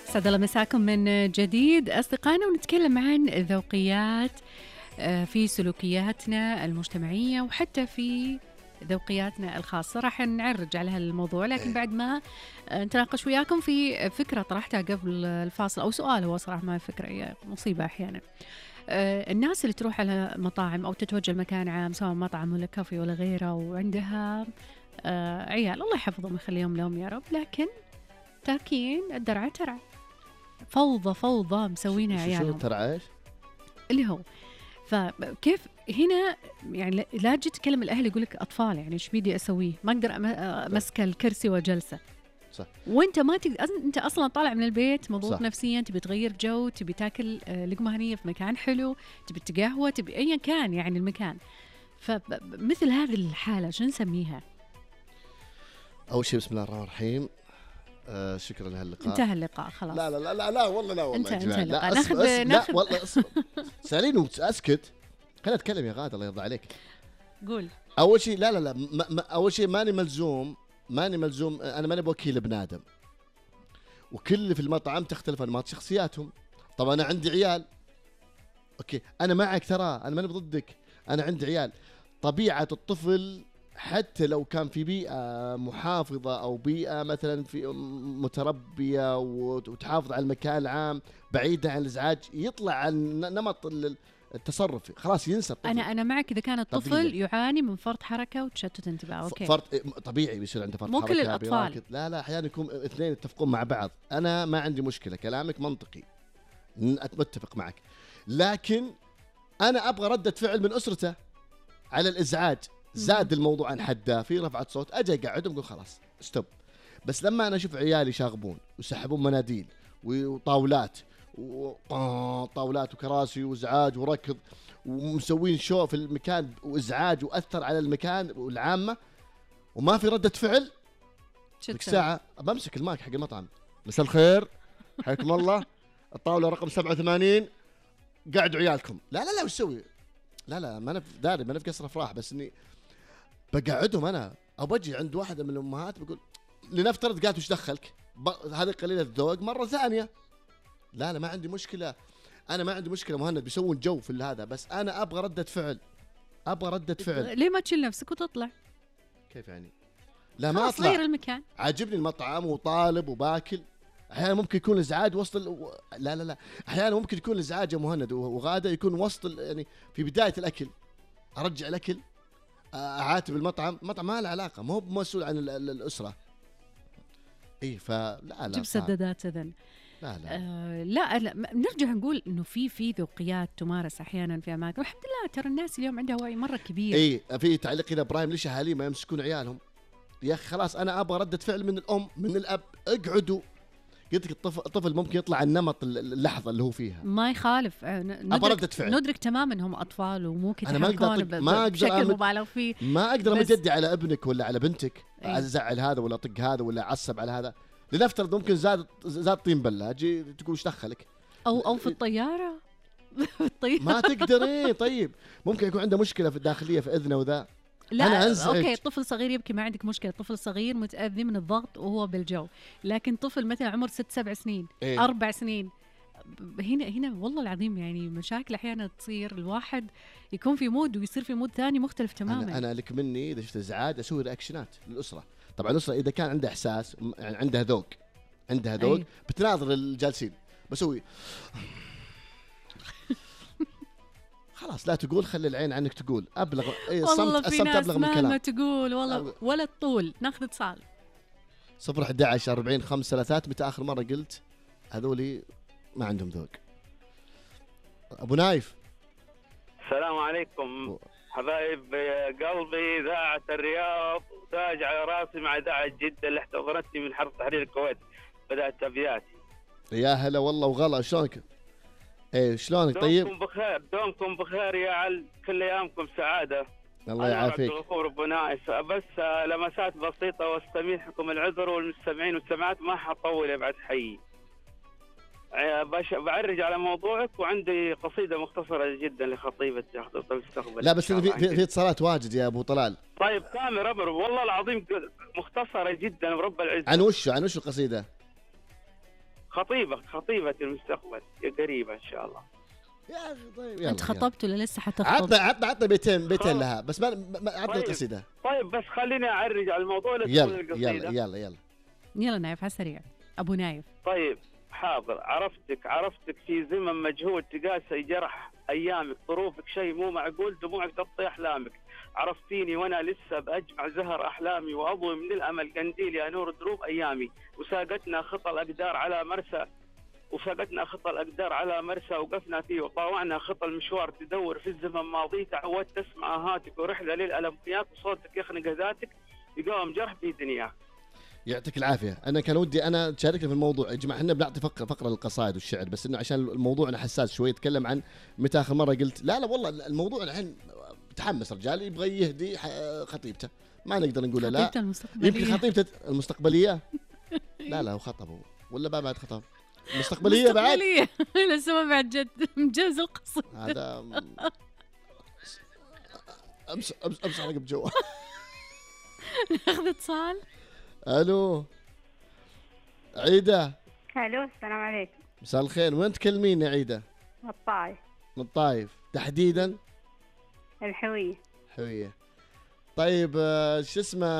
سعد الله مساكم من جديد أصدقائنا، ونتكلم عن الذوقيات في سلوكياتنا المجتمعية وحتى في ذوقياتنا الخاصة. راح نعرج على هالموضوع، لكن بعد ما نتناقش وياكم في فكرة طرحتها قبل الفاصل، أو سؤال هو صراحة ما فكرة، هي مصيبة أحيانا. الناس اللي تروح على مطاعم أو تتوجه لمكان عام سواء مطعم ولا كافي ولا غيره، وعندها عيال الله يحفظهم ويخليهم لهم يا رب، لكن تاركين الدرعة ترعى، فوضى مسوينها عيالهم. شو ترعى اللي هو فكيف هنا يعني لا تجي تكلم الأهل يقول لك أطفال، يعني إيش بيدي أسويه؟ ما أقدر أمسك الكرسي وجلسة. صح. وأنت ما أنت أصلا طالع من البيت مضغوط صح. نفسيا، تبي تغير جو، تبي تاكل لقمة هنية في مكان حلو، تبي تقهوة، تبي أيا كان يعني المكان. فمثل هذه الحالة شو نسميها؟ أول شيء بسم الله الرحمن الرحيم. شكرا لهاللقاء. انتهى اللقاء خلاص. لا لا لا لا والله لا والله انتهى اللقاء. لا ناخذ والله سالين واسكت. خليني اتكلم يا غادة الله يرضى عليك. قول. اول شيء لا اول شيء ماني ملزوم انا ماني بوكيل ابن ادم، وكل اللي في المطعم تختلف انماط شخصياتهم. طبعا انا عندي عيال، اوكي انا معك، ترى انا ماني ضدك، انا عندي عيال. طبيعة الطفل حتى لو كان في بيئة محافظة أو بيئة مثلا في متربية وتحافظ على المكان العام بعيدة عن الإزعاج، يطلع عن نمط التصرف، خلاص ينسى الطفل. أنا معك إذا كان الطفل يعاني من فرط حركة وتشتت انتباه، أوكي. فرط طبيعي بيصير عنده فرط مو حركة. كل الأطفال. لا أحيانا يكون اثنين يتفقون مع بعض. أنا ما عندي مشكلة، كلامك منطقي، متفق معك، لكن أنا أبغى ردة فعل من أسرته على الإزعاج. زاد الموضوع عن حده، في رفعة صوت، أجي أقعدهم أقول خلاص ستوب. بس لما أنا أشوف عيالي شاغبون ويسحبون مناديل وطاولات وطاولات وكراسي وإزعاج وركض ومسوين شو في المكان وإزعاج وأثر على المكان والعامة وما في ردة فعل، ذيك ساعة بمسك المايك حق المطعم. مساء الخير، حياكم الله، الطاولة رقم 87، قعدوا عيالكم. لا وش سوي؟ لا ما أنا داري، ما أنا في قصر أفراح، بس إني بقعدهم أنا أو بجي عند واحدة من الأمهات بقول لنفترض قالت وش دخلك؟ هذه قليلة الذوق مرة ثانية. لا ما عندي مشكلة، أنا ما عندي مشكلة مهند، بيسوون جو في هذا، بس أنا أبغى ردة فعل، أبغى ردة فعل. ليه ما تشيل نفسك وتطلع؟ كيف يعني؟ لا ما أطلع، صغير المكان، عاجبني المطعم وطالب وباكل. أحيانا ممكن يكون إزعاج وسط لا أحيانا ممكن يكون الإزعاج يا مهند وغادة يكون وسط يعني في بداية الأكل، أرجع الأكل، أعاتب المطعم ما له علاقة، ما هو مسؤول عن الأسرة. إيه فلا جيب سدادات إذن. لا نرجع نقول إنه في ذوقيات تمارس أحيانا في أماكن، والحمد لله ترى الناس اليوم عندها وعي مرة كبير. إيه في تعليق هنا إبراهيم، ليش أهالي ما يمسكون عيالهم؟ يا أخي خلاص أنا أبغى ردة فعل من الأم من الأب، اقعدوا. قلت لك الطفل ممكن يطلع عن نمط اللحظة اللي هو فيها، ما يخالف. ندرك تماما انهم اطفال وممكن يتحركون بشكل مبالغ فيه. ما اقدر امد يدي على ابنك ولا على بنتك، ازعل هذا ولا اطق هذا ولا اعصب على هذا. لنفترض ممكن زاد طين بله، اجي تقول ايش دخلك؟ او في الطيارة ما تقدر. طيب ممكن يكون عنده مشكلة في الداخلية في اذنه وذا. لا أنا أنزعج. أوكي طفل صغير يبكي ما عندك مشكلة، طفل صغير متأذي من الضغط وهو بالجو، لكن طفل مثلا عمر 6-7 سنين 4 سنين، هنا والله العظيم يعني مشاكل أحيانا تصير، الواحد يكون في مود ويصير في مود ثاني مختلف تماما. أنا لك مني إذا شفت إزعاج أسوي رياكشنات للأسرة. طبعا الأسرة إذا كان عندها إحساس، يعني عندها ذوق بتناظر الجالسين، بسوي خلاص لا تقول، خلي العين عنك تقول، أبلغ. والله في ناس مهما تقول والله ولا الطول. ناخذ اتصال 011 40 5 3. متى آخر مرة قلت هذولي ما عندهم ذوق؟ أبو نايف. السلام عليكم حبايب قلبي، إذاعة الرياض تاج على راسي مع إذاعة جدة اللي احتضنتني من حرب تحرير الكويت، بدأت أبياتي. يا هلا والله وغلا، شلونك؟ شلونك؟ طيب دومكم بخير يا عل، كل أيامكم سعادة. الله يعافيك. غفور أبو نايف، بس لمسات بسيطة واستميحكم العذر، والمستمعين والسماعات ما حطول بعد حي. بعرج على موضوعك، وعندي قصيدة مختصرة جدا لخطيبتي المستقبل. لا بس في اتصالات واجد يا أبو طلال. طيب كامل أمر والله العظيم مختصرة جدا ورب العزة. عن وش القصيدة؟ خطيبة المستقبل قريبة إن شاء الله. يا اخي طيب انت خطبت ولا لسه حتخطب؟ عطنا بيتين لها بس ما عطنا طيب. القصيدة. طيب بس خليني أعرج على الموضوع يلا يلا نايف على السريع. ابو نايف. طيب حاضر. عرفتك في زمن مجهول تقاسي جرح ايامك، ظروفك شيء مو معقول، دموعك تغطي احلامك. عرفتيني وانا لسه باجمع زهر احلامي، واضوي من الامل قنديل يا نور دروب ايامي. وساقتنا خطى الاقدار على مرسى وقفنا فيه، وطاوعنا خطى المشوار تدور في الزمن ماضي. تعودت اسمع هاتك ورحله للالم فياك، وصوتك يخنق ذاتك يقاوم جرح في دنياك. يعطيك العافيه. انا كان ودي انا تشاركنا في الموضوع يا جماعه. احنا بنعطي فقره للقصائد والشعر، بس انه عشان الموضوع انا حساس شوي. اتكلم عن متى اخر مره قلت لا والله الموضوع الحين تحمس رجال يبغى يهدي خطيبته، ما نقدر نقول لا. يمكن خطيبته المستقبليه لا هو خطبه ولا بعد خطب مستقبليه بعد لسه ما بعد جد مجهز القصه هذا. امس على جوال. ناخذ اتصال. الو عيدة. الو السلام عليكم. مساء الخير. وين تكلمين يا عيدة؟ من الطائف. من الطائف تحديدا؟ الحوية. حوية. طيب شو اسمه،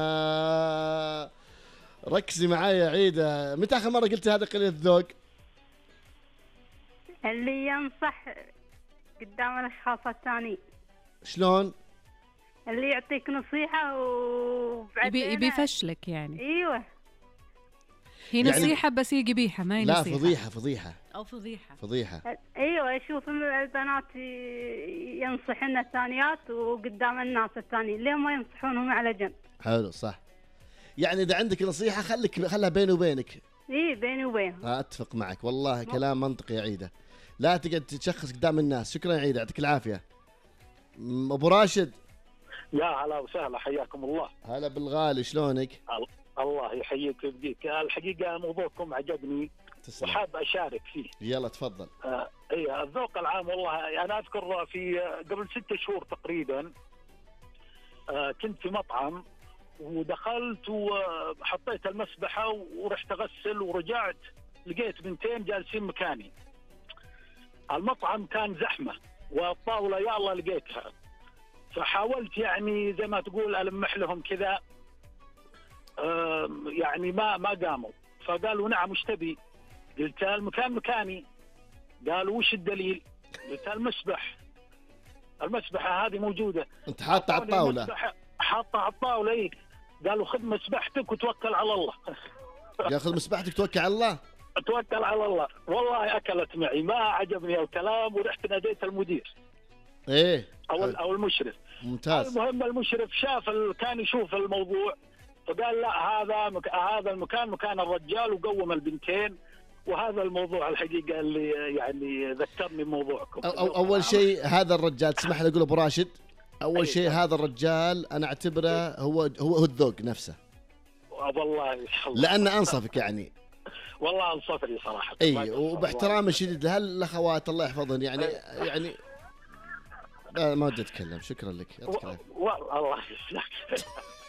ركزي معايا يا عيدة. متى آخر مرة قلتي هذا قليل الذوق؟ اللي ينصح قدام الأشخاص الثانيين. شلون؟ اللي يعطيك نصيحة وبعدين يبي يفشلك يعني. ايوه هي نصيحة بس هي قبيحة ما هي لا نصيحة. فضيحة أو فضيحة. ايوه يشوف البنات ينصحن الثانيات وقدام الناس الثانيين، ليه ما ينصحونهم على جنب؟ حلو صح. يعني إذا عندك نصيحة خلها بيني وبينك. بيني وبينهم. أتفق معك والله. كلام منطقي يا عيدة. لا تقعد تشخص قدام الناس. شكرا يا عيدة يعطيك العافية. أبو راشد. يا هلا وسهلا حياكم الله. هلا بالغالي شلونك؟ الله يحييك ويبقيك. الحقيقة موضوعكم عجبني وحاب أشارك فيه. يلا تفضل. إيه الذوق العام. والله أنا أذكر في قبل 6 شهور تقريبا كنت في مطعم ودخلت وحطيت المسبحة ورحت أغسل ورجعت لقيت بنتين جالسين مكاني. المطعم كان زحمة والطاولة يا الله لقيتها، فحاولت يعني زي ما تقول ألمح لهم كذا، يعني ما قاموا. فقالوا نعم وش تبي؟ قلت المكان مكاني. قالوا وش الدليل؟ قلت المسبحة هذه موجودة. انت حاطة على الطاولة؟ حاطة على الطاولة. ايه قالوا خذ مسبحتك وتوكل على الله. ياخذ مسبحتك توكل على الله. توكل على الله. والله أكلت معي، ما عجبني الكلام ورحت ناديت المدير. ايه او المشرف. ممتاز. المهم المشرف شاف كان يشوف الموضوع فقال لا هذا المكان مكان الرجال، وقوم البنتين. وهذا الموضوع الحقيقة اللي يعني ذكرني بموضوعكم. أول شيء هذا الرجال تسمح لي أقول أبو راشد، أول شيء هذا الرجال أنا أعتبره هو الذوق نفسه. والله لأن أنصفك يعني. والله أنصفني صراحة. أي وباحترام الشديد لهالأخوات الله يحفظهن يعني لا ما ودي أتكلم. شكرا لك. الله يسلمك.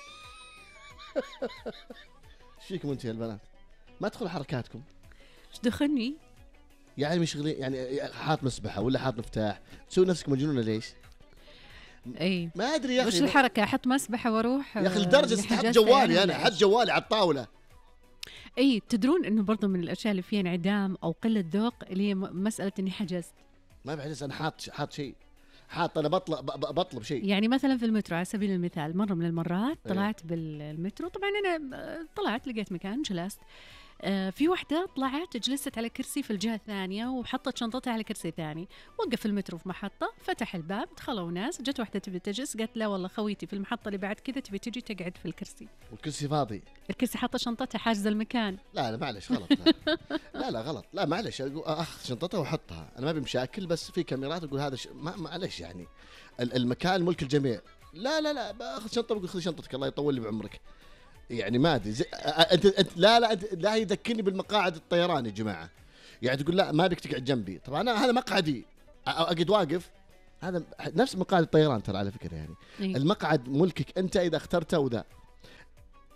ايش فيكم انتم يا البنات؟ ما تدخلوا حركاتكم. ايش دخلني؟ يعني مشغلين يعني حاط مسبحه ولا حاط مفتاح، تسوي نفسك مجنونه ليش؟ اي ما ادري يا اخي. وش الحركه؟ احط مسبحه واروح يا اخي لدرجه حط جوالي انا، حط جوالي على الطاوله. اي تدرون انه برضو من الاشياء اللي فيها انعدام او قله ذوق اللي هي مساله اني حجزت. ما بحجز انا، حاط شيء، انا بطلب شيء. يعني مثلا في المترو على سبيل المثال، مره من المرات طلعت بالمترو، طبعا انا طلعت لقيت مكان جلست، في وحده طلعت جلست على كرسي في الجهه الثانيه وحطت شنطتها على كرسي ثاني. وقف المترو في محطه، فتح الباب، دخلوا ناس، جت وحده تبي تجلس، قالت لا والله خويتي في المحطه اللي بعد كذا تبي تجي تقعد في الكرسي. والكرسي فاضي. الكرسي حاطه شنطتها حاجز المكان. لا معلش غلط. لا غلط. لا معلش اخذ شنطتها واحطها. انا ما بمشاكل، بس في كاميرات اقول هذا معلش يعني المكان ملك الجميع. لا باخذ شنطه بقول خذ شنطتك الله يطول لي بعمرك. يعني ما ادري انت لا يذكرني بالمقاعد الطيران يا جماعه. يعني تقول لا ما بك تقعد جنبي، طبعا هذا مقعدي اقعد واقف، هذا نفس مقاعد الطيران ترى على فكره يعني. المقعد ملكك انت اذا اخترته. وذا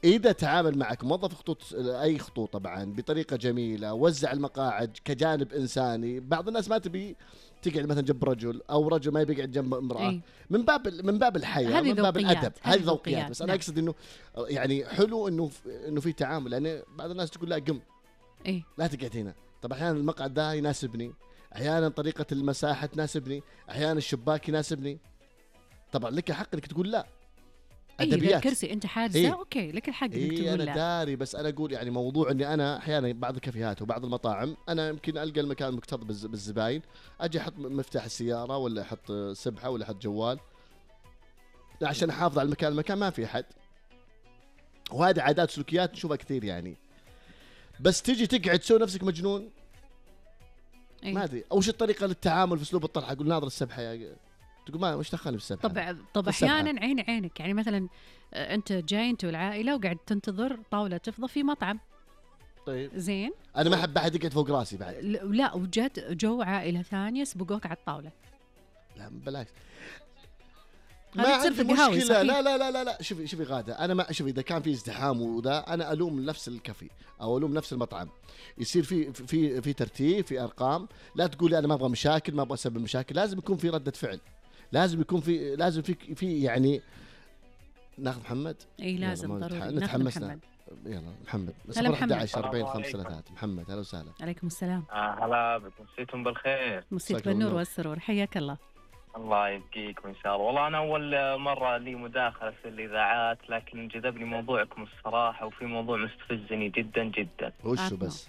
اذا تعامل معك موظف خطوط، اي خطوط طبعا، بطريقه جميله، وزع المقاعد كجانب انساني. بعض الناس ما تبي تقعد مثلا جنب رجل، او رجل ما يبي يقعد جنب امراه، إيه. من باب الحياه، هذه من باب ذوقيات، الادب، هذه هذه ذوقيات. ذوقيات، بس انا نعم. اقصد انه يعني حلو انه في تعامل. يعني بعض الناس تقول لا قم، ايه لا تقعد هنا. طب احيانا المقعد ده يناسبني، احيانا طريقه المساحه تناسبني، احيانا الشباك يناسبني. طبعا لك حق انك تقول لا. ايه اذا ادبيات. الكرسي انت حاجزه إيه. اوكي لك الحق انك اي تقول انا لا. داري، بس انا اقول يعني موضوع اني انا احيانا بعض الكافيهات وبعض المطاعم انا يمكن القى المكان مكتظ بالزباين، اجي احط مفتاح السياره ولا احط سبحه ولا احط جوال عشان احافظ على المكان ما في احد. وهذه عادات سلوكيات نشوفها كثير يعني. بس تجي تقعد تسوي نفسك مجنون، إيه. ما ادري. وش الطريقه للتعامل في اسلوب الطرح؟ اقول ناظر السبحه يا، تقول ما وش دخلني بالسبحه. طب السبحة. احيانا عينك يعني مثلا انت جاي انت والعائله وقاعد تنتظر طاوله تفضى في مطعم، طيب زين، انا ما احب احد يقعد فوق راسي بعد. لا وجت جو عائله ثانيه سبقوك على الطاوله، لا بالعكس، هذه ما تصير في عندي القهاوي، مشكلة. صحيح؟ لا لا لا لا لا شوفي غادة، أنا ما شوفي إذا كان في ازدحام وذا أنا ألوم نفس الكافي أو ألوم نفس المطعم. يصير في ترتيب، في أرقام. لا تقولي أنا ما أبغى مشاكل، ما أبغى أسبب مشاكل. لازم يكون في ردة فعل، لازم يكون في يعني. ناخذ محمد. اي لازم يلا، ضروري ناخذ نتحمسنا. محمد. يلا محمد. هلا محمد. 11 40 5 محمد هلا وسهلا. عليكم السلام. هلا بك، مسيتم بالخير. مسيت مساك بالنور بالنور. والسرور، حياك الله. الله يبقيكم ان شاء الله. والله انا اول مره لي مداخله في الاذاعات، لكن جذبني موضوعكم الصراحه، وفي موضوع مستفزني جدا جدا. وشو بس؟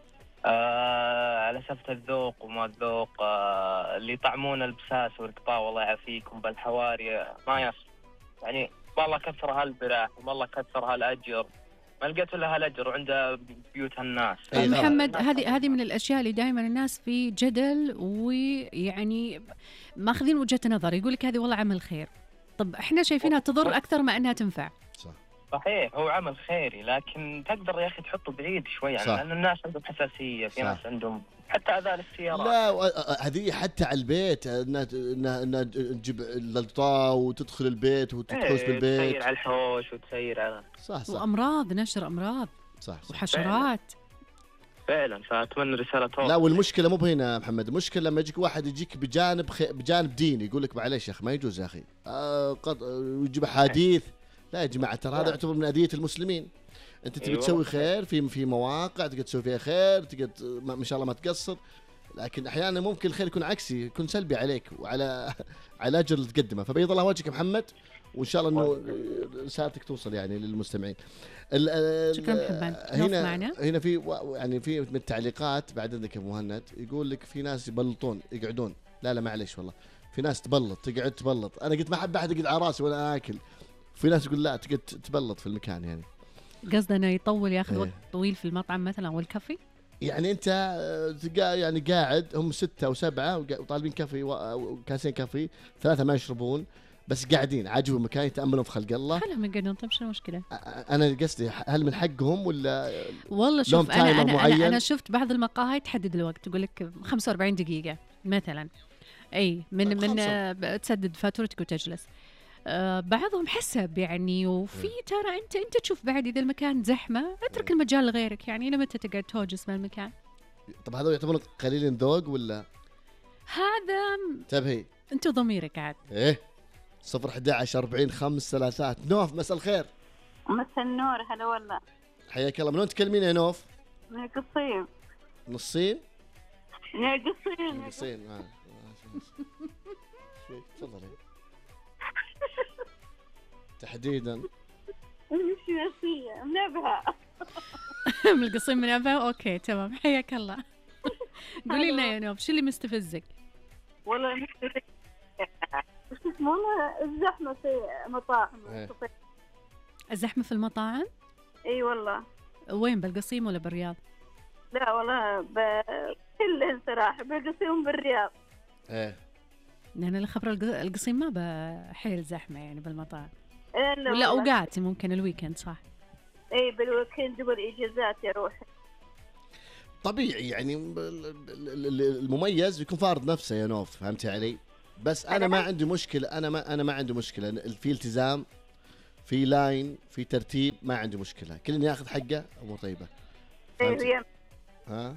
على سفة الذوق وما الذوق، اللي يطعمون البساس والقطاع والله يعافيكم بالحواري ما يصح. يعني والله كثر هالبراح والله كثر هالاجر، ما لقيت الا هالاجر وعند بيوت الناس. أي غلط. محمد هذه من الاشياء اللي دائما الناس في جدل، ويعني ماخذين وجهه نظر، يقول لك هذه والله عمل خير. طب احنا شايفينها تضر اكثر ما انها تنفع. صح. صحيح هو عمل خيري، لكن تقدر يا اخي تحطه بعيد شوي يعني، صح. لان الناس عندهم حساسيه، في صح. ناس عندهم حتى اذان السيارات. لا هذه حتى على البيت، انها تجيب الغطاء وتدخل البيت وتحوش بالبيت. تسير على الحوش وتسير على صح وامراض، نشر امراض صح. وحشرات. فعلا. فاتمنى رساله توصل. لا والمشكله مو بهنا محمد، المشكله لما يجيك واحد يجيك بجانب ديني، يقول لك معليش يا اخي ما يجوز يا اخي، ويجيب احاديث. لا يا جماعه ترى هذا يعتبر من اذيه المسلمين. انت تبي أيوة. تسوي خير في مواقع تقدر تسوي فيها خير، تقدر ان شاء الله ما تقصر. لكن احيانا ممكن الخير يكون عكسي، يكون سلبي عليك وعلى الاجر اللي تقدمه. فبيض الله وجهك يا محمد، وان شاء الله انه رسالتك توصل يعني للمستمعين. شكرا محمد. نوف معنا. هنا في يعني في من التعليقات بعد عندك يا مهند، يقول لك في ناس يبلطون يقعدون. لا معليش والله، في ناس تقعد تبلط. انا قلت ما احب احد يقعد على راسي وانا اكل. في ناس يقول لا تقعد تبلط في المكان يعني. قصدنا يطول، ياخذ إيه. وقت طويل في المطعم مثلا او الكافي. يعني انت يعني قاعد، هم 6 أو 7 وطالبين كافي وكاسين كافي، 3 ما يشربون بس قاعدين عاجبهم المكان، يتاملون في خلق الله. خلهم يقعدون. طيب شو المشكله؟ انا قصدي هل من حقهم ولا والله لهم شوف، انا تايمر انا معين؟ انا شفت بعض المقاهي تحدد الوقت، تقول لك 45 دقيقه مثلا، اي من تسدد فاتورتك وتجلس. بعضهم حسب يعني، وفي ترى انت تشوف بعد اذا المكان زحمه اترك المجال لغيرك، يعني لما انت تقعد توجس من المكان. طب هذول يعتبرون قليل ذوق ولا؟ هذا تبهي انت ضميرك عاد. ايه 011 40 5 3. نوف مساء الخير. مساء النور، هلا والله. حياك الله. من وين تكلمين يا نوف؟ من القصيم. من الصين؟ من القصيم. من الصين. تفضلي. تحديدا مش ناسية منبهة. من القصيم من أبها. اوكي تمام، حياك الله. قولي لنا يا نوف شو اللي مستفزك؟ والله مستفزة. وش اسمه الزحمة في مطاعم القصيم. الزحمه في المطاعم؟ اي والله. وين، بالقصيم ولا بالرياض؟ لا والله كلهن صراحة، بالقصيم بالرياض. ايه لأن الخبر القصيم ما بحيل زحمة يعني بالمطاعم، ولا ولا أوقات ممكن الويكند صح؟ اي بالويكند والاجازات يا روحي. طبيعي يعني المميز يكون فارض نفسه يا نوف، فهمتي علي؟ بس انا ما عندي مشكله، انا ما عندي مشكله في التزام في لاين، في ترتيب، ما عندي مشكله، كل ياخذ حقه، امور طيبه. فهمت؟ ايوه ها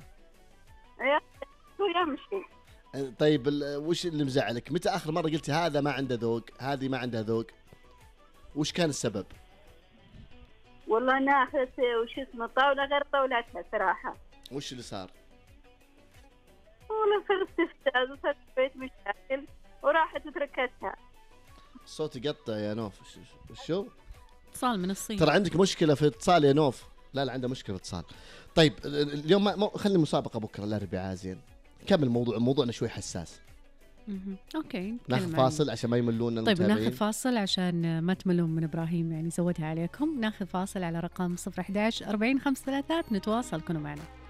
يمشي. طيب وش اللي مزعلك؟ متى اخر مره قلتي هذا ما عنده ذوق، هذه ما عندها ذوق؟ وش كان السبب؟ والله انا اخذت وش اسمه طاوله غير طاولتها صراحه. وش اللي صار؟ والله صرت تفتاز وصرت بيت مشاكل وراحت وتركتها. الصوت يقطع يا نوف. شو؟ اتصال من الصين. ترى عندك مشكله في اتصال يا نوف. لا عنده مشكله اتصال. طيب اليوم خلي مسابقه بكره الاربعاء زين. كمل موضوعنا شوي حساس. اوكي ناخذ فاصل عشان ما يملون طيب المتابعين. ناخذ فاصل عشان ما تملون من ابراهيم، يعني زودها عليكم. ناخذ فاصل على رقم 011 40 53 نتواصل، كونوا معنا.